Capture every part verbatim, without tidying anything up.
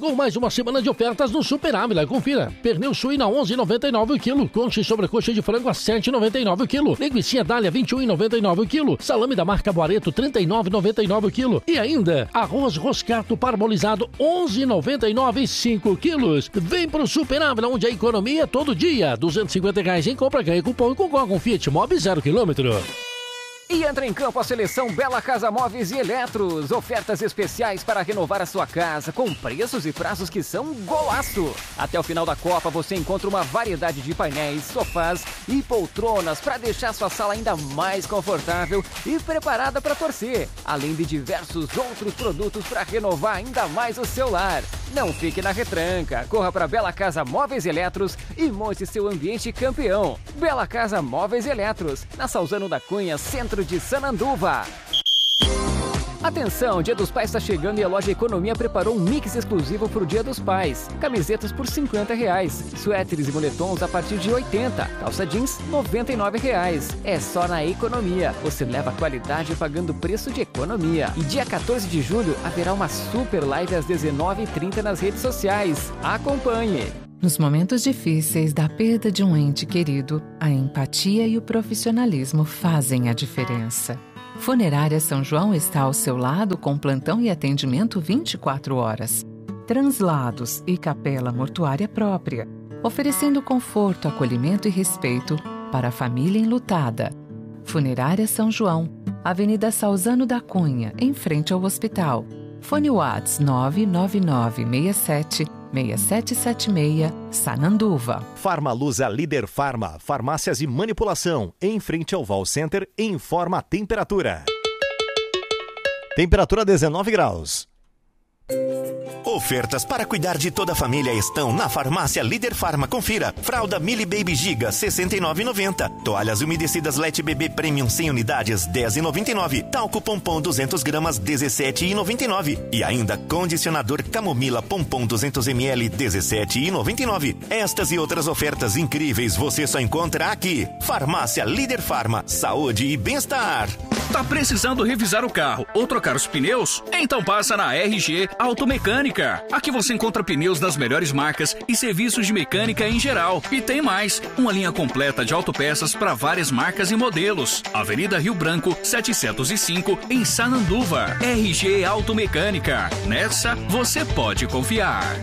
Chegou mais uma semana de ofertas no Super Ávila. Confira. Pernil suína onze reais e noventa e nove centavos o quilo. Concha e sobrecoxa de frango a sete reais e noventa e nove centavos o quilo. Linguiça Dália vinte e um reais e noventa e nove centavos o quilo. Salame da marca Boareto trinta e nove reais e noventa e nove centavos o quilo. E ainda arroz roscato parbolizado onze reais e noventa e nove centavos cinco quilos. Vem pro Super Ávila, onde a economia é todo dia. duzentos e cinquenta reais em compra, ganha cupom e concorre com Fiat Mobi zero quilômetro. E entra em campo a seleção Bela Casa Móveis e Eletros. Ofertas especiais para renovar a sua casa, com preços e prazos que são golaço. Até o final da Copa você encontra uma variedade de painéis, sofás e poltronas para deixar sua sala ainda mais confortável e preparada para torcer. Além de diversos outros produtos para renovar ainda mais o seu lar. Não fique na retranca. Corra para Bela Casa Móveis e Eletros e monte seu ambiente campeão. Bela Casa Móveis e Eletros, na Salzano da Cunha, centro de Sananduva. Atenção, Dia dos Pais está chegando e a loja Economia preparou um mix exclusivo para o Dia dos Pais. Camisetas por cinquenta reais, suéteres e moletons a partir de oitenta, calça jeans noventa e nove reais. É só na Economia. Você leva qualidade pagando preço de economia. E dia quatorze de julho haverá uma super live às dezenove e trinta nas redes sociais. Acompanhe! Nos momentos difíceis da perda de um ente querido, a empatia e o profissionalismo fazem a diferença. Funerária São João está ao seu lado com plantão e atendimento vinte e quatro horas. Translados e capela mortuária própria, oferecendo conforto, acolhimento e respeito para a família enlutada. Funerária São João, Avenida Salzano da Cunha, em frente ao hospital. Fone WhatsApp nove nove nove seis sete seis sete sete seis, Sananduva. Farmalusa Líder Farma, farmácias e manipulação, em frente ao Val Center, informa a temperatura. Temperatura dezenove graus. Ofertas para cuidar de toda a família estão na Farmácia Líder Farma. Confira. Fralda Mili Baby Giga, sessenta e nove reais e noventa centavos. Toalhas umedecidas Let Bebê Premium cem unidades, dez reais e noventa e nove centavos. Talco Pompom duzentas gramas, dezessete reais e noventa e nove centavos. E ainda condicionador Camomila Pompom duzentos mililitros, dezessete reais e noventa e nove centavos. Estas e outras ofertas incríveis você só encontra aqui. Farmácia Líder Farma. Saúde e bem-estar. Tá precisando revisar o carro ou trocar os pneus? Então passa na R G Automecânica. Aqui você encontra pneus das melhores marcas e serviços de mecânica em geral. E tem mais, uma linha completa de autopeças para várias marcas e modelos. Avenida Rio Branco, setecentos e cinco, em Sananduva. R G Automecânica. Nessa, você pode confiar.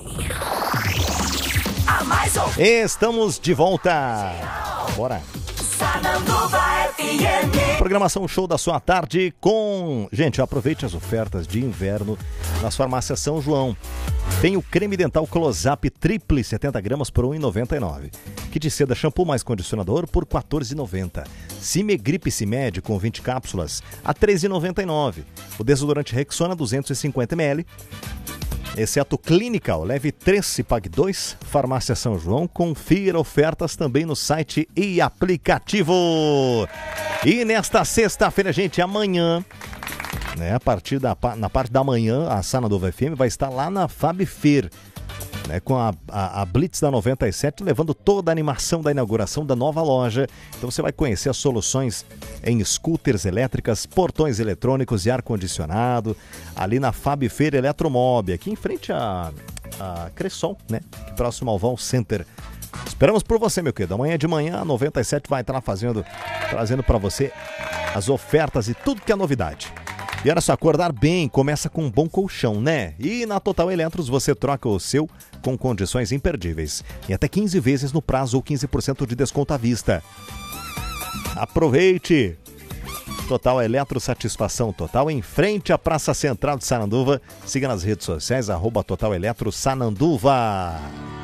A mais ou... Estamos de volta. Bora. Sananduva F M. Programação show da sua tarde com... Gente, aproveite as ofertas de inverno nas farmácias São João. Tem o creme dental Close-Up Triple setenta gramas por um real e noventa e nove centavos. Kit seda shampoo mais condicionador por quatorze reais e noventa centavos. Cimegripe Cimed com vinte cápsulas a treze reais e noventa e nove centavos. O desodorante Rexona duzentos e cinquenta mililitros. Exceto Clinical, leve três e pague dois. Farmácia São João, confira ofertas também no site e aplicativo. E nesta sexta-feira, gente, amanhã, né, a partir da na parte da manhã, a Sananduva F M vai estar lá na Fabfer, né, com a, a, a Blitz da noventa e sete, levando toda a animação da inauguração da nova loja. Então você vai conhecer as soluções em scooters elétricas, portões eletrônicos e ar-condicionado, ali na Fabfer Eletromob, aqui em frente a, a Cressol, né, próximo ao Val Center. Esperamos por você, meu querido. Amanhã de manhã, a noventa e sete vai estar fazendo, trazendo para você as ofertas e tudo que é novidade. E olha só, acordar bem começa com um bom colchão, né? E na Total Eletros você troca o seu com condições imperdíveis. E até quinze vezes no prazo ou quinze por cento de desconto à vista. Aproveite! Total Eletro, satisfação total, em frente à Praça Central de Sananduva. Siga nas redes sociais, arroba Total Eletro Sananduva.